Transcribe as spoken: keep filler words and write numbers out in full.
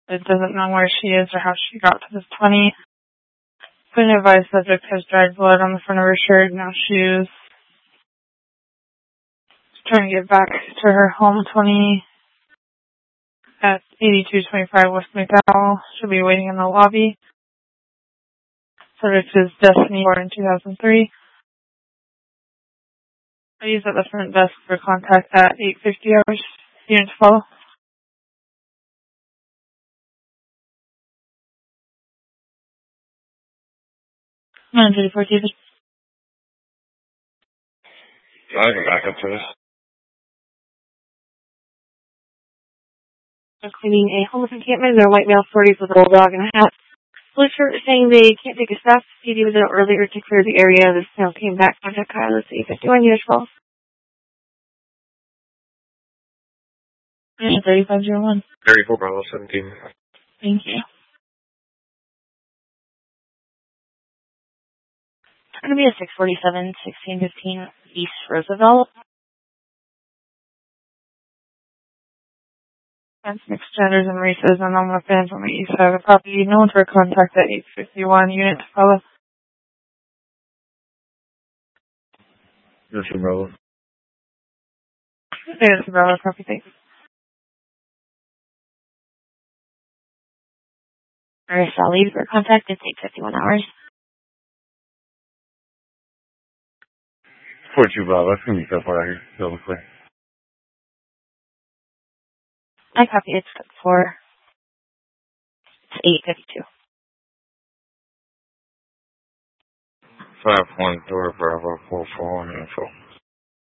It doesn't know where she is or how she got to this twenty. Couldn't advise subject has dried blood on the front of her shirt, no shoes. She's trying to get back to her home twenty at eighty-two twenty-five West McDowell. She'll be waiting in the lobby. Subject is Destiny, born in two thousand three. I use at the front desk for contact at eight fifty hours. Unit to follow. nine thirty-four David. I can back up to this. They're cleaning a homeless encampment. They're white male forties with a little dog and a hat. Blue shirt saying they can't take a stop. C D was out earlier to clear the area. The snow came back. Contact Kyle at eight fifty-one Unit twelve. Unit thirty-five oh one. thirty-four Bravo seventeen. Thank you. It's going to be a six forty-seven, sixteen fifteen East Roosevelt. That's mixed genders and races, and I'm a fan from the east side of the property. No one for contact at eight fifty-one. Unit to follow. This is Bravo. Unit to follow. Copy, thanks. Alright, so I'll leave for contact. It's eight fifty-one hours. forty-two Bravo. That's going to be so far out here. So clear. I copy. It's for it's eight fifty-two. five one Door Bravo four four one info.